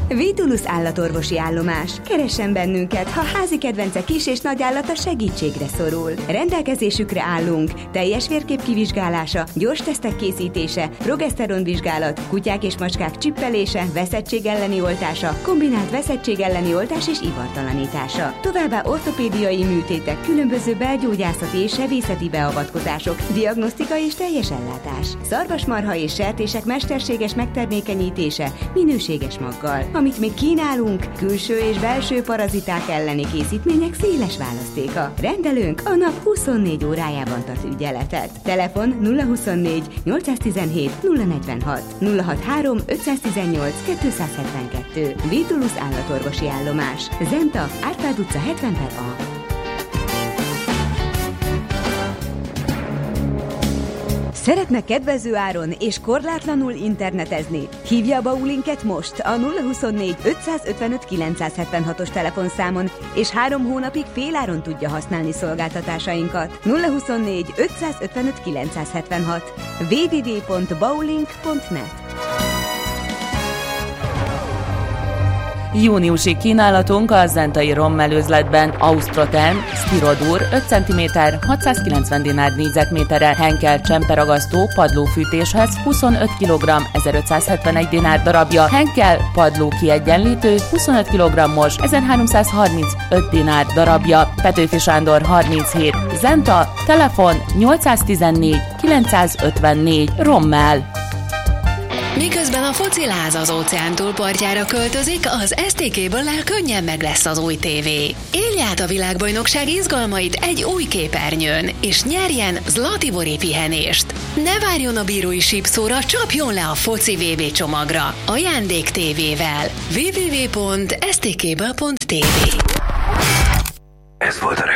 Vitulus állatorvosi állomás. Keressen bennünket, ha házi kedvence kis és nagy állata segítségre szorul. Rendelkezésükre állunk. Teljes vérkép kivizsgálása, gyors tesztek készítése, progeszteronvizsgálat, kutyák és macskák csippelése, veszettség elleni oltása, kombinált veszettség elleni oltás és ivartalanítása. Továbbá ortopédiai műtétek, különböző belgyógyászati és sebészeti beavatkozások, diagnosztika és teljes ellátás. Szarvasmarha és sertések mesterséges megtermékenyítése minőséges maggal. Amit még kínálunk, külső és belső paraziták elleni készítmények széles választéka. Rendelőnk a nap 24 órájában tart ügyeletet. Telefon 024 817 046 063 518 272. Vitulus állatorvosi állomás. Zenta, Árpád utca 70/A. Szeretne kedvező áron és korlátlanul internetezni? Hívja a Baulinket most a 024 555 976-os telefonszámon, és 3 hónapig féláron tudja használni szolgáltatásainkat. 024 555 976 www.baulink.net. Júniusi kínálatunk a zentai rommelőzletben: Austroten, Spirodur 5 cm, 690 dinár négyzetméterre, Henkel csemperagasztó padlófűtéshez 25 kg, 1571 dinár darabja, Henkel padló kiegyenlítő 25 kg-os, 1335 dinár darabja, Petőfi Sándor 37, Zenta, telefon 814 954, Rommel. Miközben a fociláz az óceán túlpartjára költözik, az STK-ből könnyen meg lesz az új tévé. Élj át a világbajnokság izgalmait egy új képernyőn, és nyerjen Zlatibori pihenést. Ne várjon a bírói sípszóra, csapjon le a foci VB csomagra. Ajándék tévével. www.stkből.tv. Ez volt a